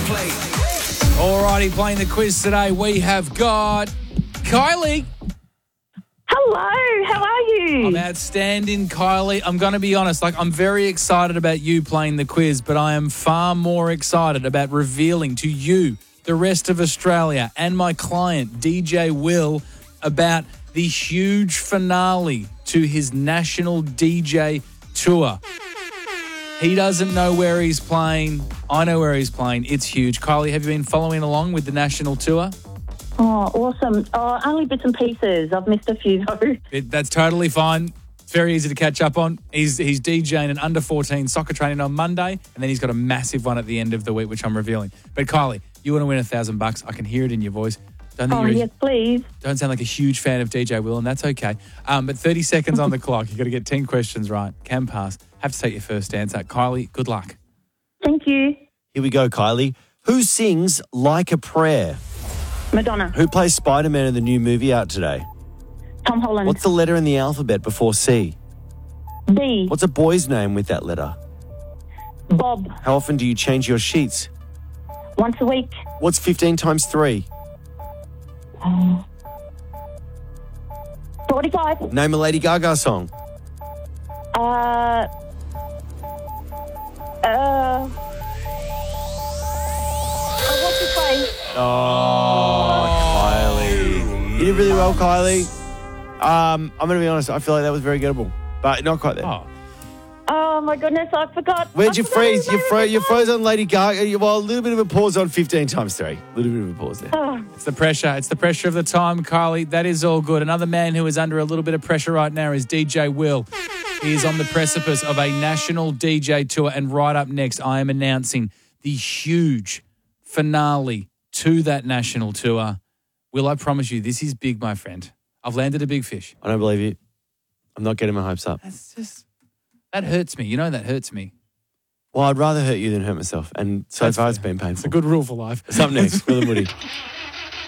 Alrighty, playing the quiz today, we have got Kylie. Hello, how are you? I'm outstanding, Kylie. I'm going to be honest, I'm very excited about you playing the quiz, but I am far more excited about revealing to you, the rest of Australia, and my client, DJ Will, about the huge finale to his national DJ tour. He doesn't know where he's playing. I know where he's playing. It's huge. Kylie, have you been following along with the national tour? Oh, awesome. Oh, only bits and pieces. I've missed a few, though. That's totally fine. It's very easy to catch up on. He's DJing an under-14 soccer training on Monday, and then he's got a massive one at the end of the week, which I'm revealing. But Kylie, you want to win $1,000. I can hear it in your voice. Yes, please. Don't sound like a huge fan of DJ Will, and that's okay. But 30 seconds on the clock. You've got to get 10 questions right. Can pass. Have to take your first answer. Kylie, good luck. Thank you. Here we go, Kylie. Who sings Like a Prayer? Madonna. Who plays Spider-Man in the new movie out today? Tom Holland. What's the letter in the alphabet before C? B. What's a boy's name with that letter? Bob. How often do you change your sheets? Once a week. What's 15 times 3? 45. Name a Lady Gaga song. What's his face? Kylie. You did really well, Kylie. I'm going to be honest. I feel like that was very gettable, but not quite there. Oh, my goodness, I forgot. Where'd you freeze? You froze on Lady Gaga. Well, a little bit of a pause on 15 times 3. A little bit of a pause there. Oh. It's the pressure. It's the pressure of the time, Kylie. That is all good. Another man who is under a little bit of pressure right now is DJ Will. He is on the precipice of a national DJ tour. And right up next, I am announcing the huge finale to that national tour. Will, I promise you, this is big, my friend. I've landed a big fish. I don't believe you. I'm not getting my hopes up. That hurts me. You know that hurts me. Well, I'd rather hurt you than hurt myself. And so far, it's been painful. It's a good rule for life. It's up next. Will and Woody.